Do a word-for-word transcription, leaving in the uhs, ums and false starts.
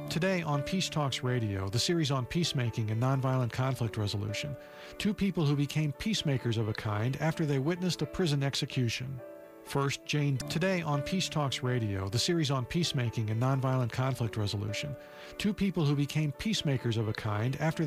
Today on Peace Talks Radio, the series on peacemaking and nonviolent conflict resolution, two people who became peacemakers of a kind after they witnessed a prison execution. First, Jane. Today on Peace Talks Radio, the series on peacemaking and nonviolent conflict resolution, two people who became peacemakers of a kind after